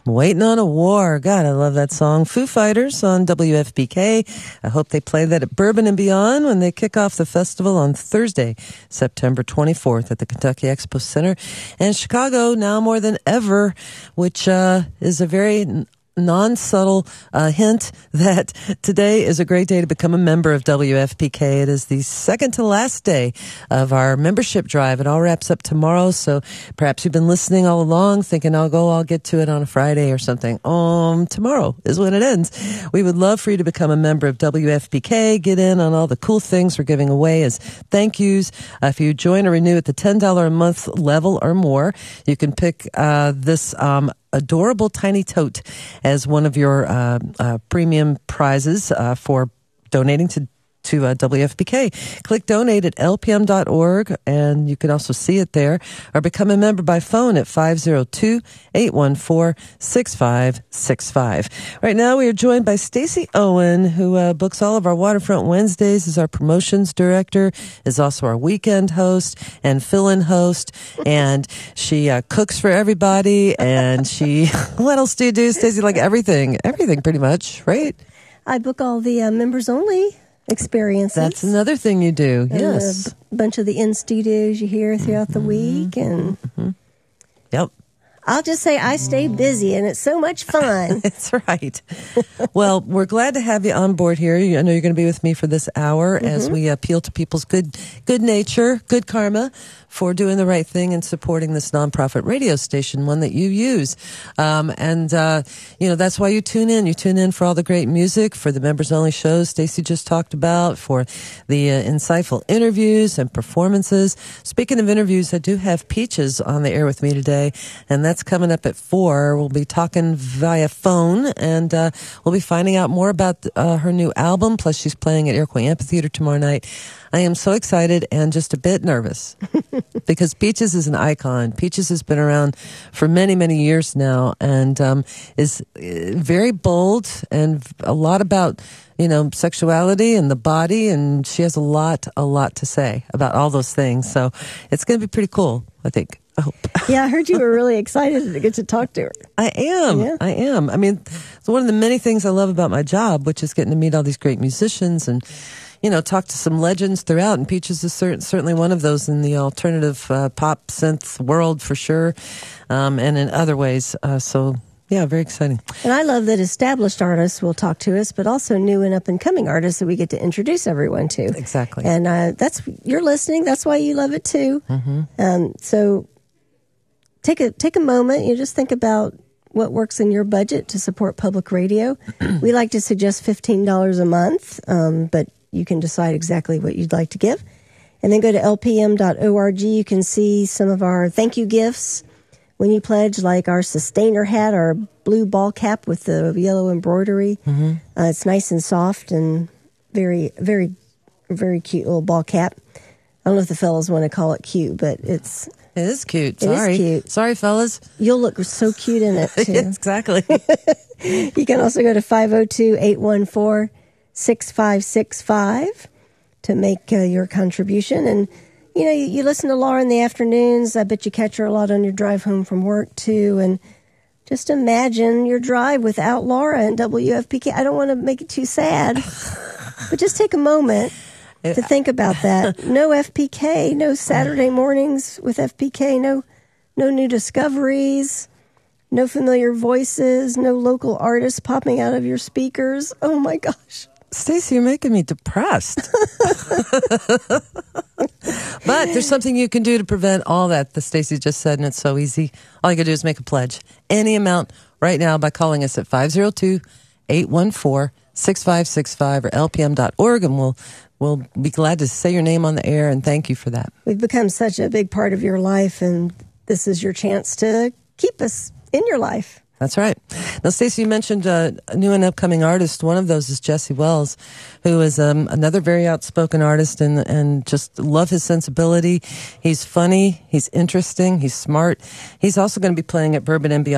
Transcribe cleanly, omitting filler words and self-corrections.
Waiting on a War. God, I love that song. Foo Fighters on WFPK. I hope they play that at Bourbon and Beyond when they kick off the festival on Thursday, September 24th at the Kentucky Expo Center. And Chicago, now more than ever, which is a very non-subtle hint that today is a great day to become a member of WFPK. It is the second to last day of our membership drive. It all wraps up tomorrow, so perhaps you've been listening all along thinking I'll get to it on a Friday or something. Tomorrow is when it ends. We would love for you to become a member of WFPK, get in on all the cool things we're giving away as thank yous. If you join or renew at the $10 a month level or more, you can pick this adorable tiny tote as one of your premium prizes for donating to WFPK. Click donate at lpm.org, and you can also see it there, or become a member by phone at 502-814-6565. Right now, we are joined by Stacey Owen, who books all of our Waterfront Wednesdays, is our promotions director, is also our weekend host and fill-in host, and she cooks for everybody, and she, what else do you do, Stacey? Like everything pretty much, right? I book all the members only experiences. That's another thing you do, yes. A bunch of the in-studios you hear throughout the week. And Yep. I'll just say I stay busy, and it's so much fun. That's right. Well, we're glad to have you on board here. I know you're going to be with me for this hour as we appeal to people's good nature, good karma for doing the right thing and supporting this nonprofit radio station, one that you use. That's why you tune in. You tune in for all the great music, for the members-only shows Stacey just talked about, for the insightful interviews and performances. Speaking of interviews, I do have Peaches on the air with me today, and that's coming up at 4. We'll be talking via phone, and we'll be finding out more about her new album, plus she's playing at Iroquois Amphitheater tomorrow night. I am so excited and just a bit nervous because Peaches is an icon. Peaches has been around for many, many years now and is very bold and a lot about, sexuality and the body. And she has a lot to say about all those things. So it's going to be pretty cool, I think. I hope. Yeah, I heard you were really excited to get to talk to her. I am. Yeah. I am. I mean, it's one of the many things I love about my job, which is getting to meet all these great musicians and talk to some legends throughout, and Peaches is certainly one of those in the alternative pop synth world for sure, and in other ways. So, yeah, very exciting. And I love that established artists will talk to us, but also new and up-and-coming artists that we get to introduce everyone to. Exactly. And you're listening. That's why you love it, too. So take a moment. You just think about what works in your budget to support public radio. We like to suggest $15 a month, but you can decide exactly what you'd like to give. And then go to lpm.org. You can see some of our thank you gifts when you pledge, like our sustainer hat, our blue ball cap with the yellow embroidery. It's nice and soft and very, very, very cute little ball cap. I don't know if the fellas want to call it cute, but it is cute. Sorry. It is cute. Sorry, fellas. You'll look so cute in it, too. Exactly. You can also go to 502-814-6565 to make your contribution. And, you listen to Laura in the afternoons. I bet you catch her a lot on your drive home from work, too. And just imagine your drive without Laura and WFPK. I don't want to make it too sad, but just take a moment to think about that. No FPK, no Saturday mornings with FPK, no new discoveries, no familiar voices, no local artists popping out of your speakers. Oh, my gosh. Stacey, you're making me depressed. But there's something you can do to prevent all that Stacey just said, and it's so easy. All you got to do is make a pledge. Any amount right now by calling us at 502-814-6565 or lpm.org, and we'll be glad to say your name on the air, and thank you for that. We've become such a big part of your life, and this is your chance to keep us in your life. That's right. Now, Stacey, you mentioned a new and upcoming artist. One of those is Jesse Wells, who is another very outspoken artist and just love his sensibility. He's funny. He's interesting. He's smart. He's also going to be playing at Bourbon and Beyond